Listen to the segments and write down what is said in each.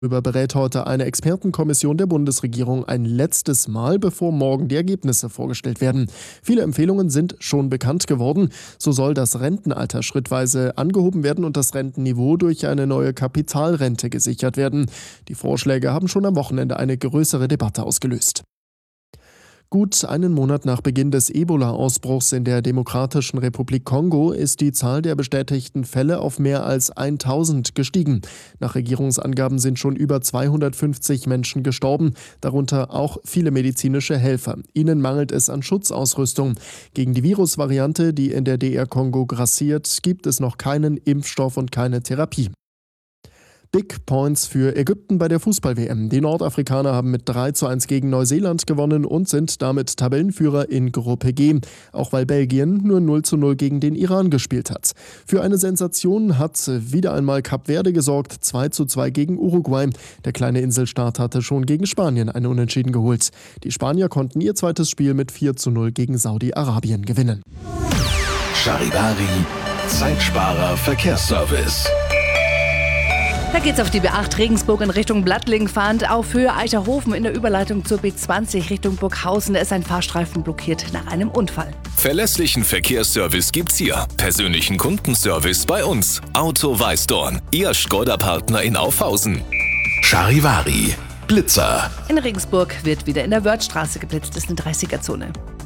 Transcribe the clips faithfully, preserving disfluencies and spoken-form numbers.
Darüber berät heute eine Expertenkommission der Bundesregierung ein letztes Mal, bevor morgen die Ergebnisse vorgestellt werden. Viele Empfehlungen sind schon bekannt geworden. So soll das Rentenalter schrittweise angehoben werden und das Rentenniveau durch eine neue Kapitalrente gesichert werden. Die Vorschläge haben schon am Wochenende eine größere Debatte ausgelöst. Gut einen Monat nach Beginn des Ebola-Ausbruchs in der Demokratischen Republik Kongo ist die Zahl der bestätigten Fälle auf mehr als tausend gestiegen. Nach Regierungsangaben sind schon über zweihundertfünfzig Menschen gestorben, darunter auch viele medizinische Helfer. Ihnen mangelt es an Schutzausrüstung. Gegen die Virusvariante, die in der D R Kongo grassiert, gibt es noch keinen Impfstoff und keine Therapie. Big Points für Ägypten bei der Fußball-W M. Die Nordafrikaner haben mit drei zu eins gegen Neuseeland gewonnen und sind damit Tabellenführer in Gruppe G, auch weil Belgien nur null zu null gegen den Iran gespielt hat. Für eine Sensation hat wieder einmal Kap Verde gesorgt, zwei zu zwei gegen Uruguay. Der kleine Inselstaat hatte schon gegen Spanien einen Unentschieden geholt. Die Spanier konnten ihr zweites Spiel mit vier zu null gegen Saudi-Arabien gewinnen. Charivari, Zeitsparer Verkehrsservice. Da geht's auf die B acht Regensburg in Richtung Blattling fahrend auf Höhe Eiterhofen in der Überleitung zur B zwanzig Richtung Burghausen. Da ist ein Fahrstreifen blockiert nach einem Unfall. Verlässlichen Verkehrsservice gibt's hier. Persönlichen Kundenservice bei uns. Auto Weißdorn, Ihr Škoda-Partner in Aufhausen. Charivari, Blitzer. In Regensburg wird wieder in der Wörthstraße geblitzt. Das ist eine dreißiger-Zone.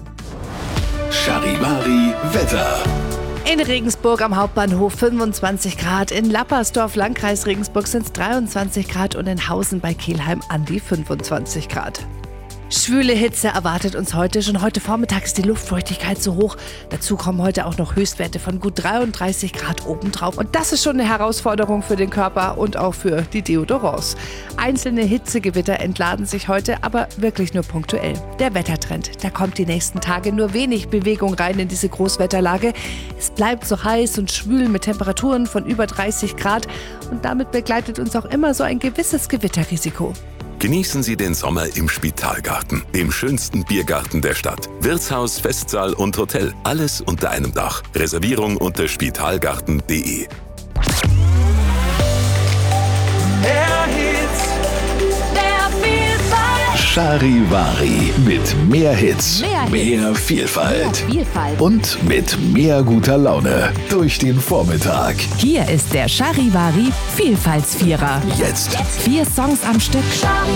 Charivari, Wetter. In Regensburg am Hauptbahnhof fünfundzwanzig Grad, in Lappersdorf, Landkreis Regensburg sind es dreiundzwanzig Grad und in Hausen bei Kelheim an die fünfundzwanzig Grad. Schwüle Hitze erwartet uns heute. Schon heute Vormittag ist die Luftfeuchtigkeit so hoch. Dazu kommen heute auch noch Höchstwerte von gut dreiunddreißig Grad obendrauf. Und das ist schon eine Herausforderung für den Körper und auch für die Deodorants. Einzelne Hitzegewitter entladen sich heute, aber wirklich nur punktuell. Der Wettertrend, da kommt die nächsten Tage nur wenig Bewegung rein in diese Großwetterlage. Es bleibt so heiß und schwül mit Temperaturen von über dreißig Grad. Und damit begleitet uns auch immer so ein gewisses Gewitterrisiko. Genießen Sie den Sommer im Spitalgarten, dem schönsten Biergarten der Stadt. Wirtshaus, Festsaal und Hotel, alles unter einem Dach. Reservierung unter spitalgarten punkt de. Mehr Hits, mehr Vielfalt. Charivari mit mehr Hits, Mehr mehr, Hits. Vielfalt. Mehr Vielfalt. Und mit mehr guter Laune durch den Vormittag. Hier ist der Charivari Vielfaltsvierer. Jetzt. Vier Songs am Stück.